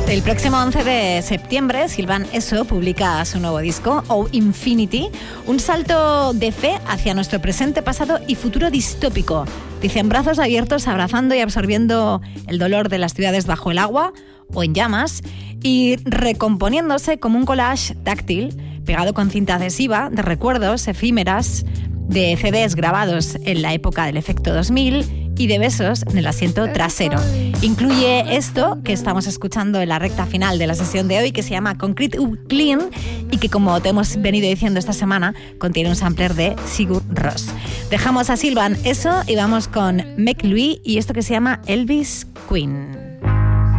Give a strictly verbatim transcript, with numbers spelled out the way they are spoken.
El próximo once de septiembre, Sylvain Esso publica su nuevo disco, Oh Infinity, un salto de fe hacia nuestro presente, pasado y futuro distópico. Dice, en brazos abiertos, abrazando y absorbiendo el dolor de las ciudades bajo el agua o en llamas y recomponiéndose como un collage táctil pegado con cinta adhesiva de recuerdos efímeras de C Ds grabados en la época del efecto dos mil y de besos en el asiento trasero. Incluye esto que estamos escuchando en la recta final de la sesión de hoy, que se llama Concrete Clean y que, como te hemos venido diciendo esta semana, contiene un sampler de Sigur Rós. Dejamos a Sylvain Esso y vamos con Meg Louis y esto que se llama Elvis Queen.